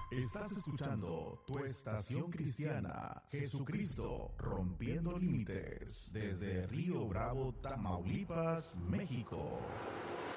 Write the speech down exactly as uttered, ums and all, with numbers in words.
Estás escuchando tu estación cristiana, Jesucristo rompiendo límites, desde Río Bravo, Tamaulipas, México.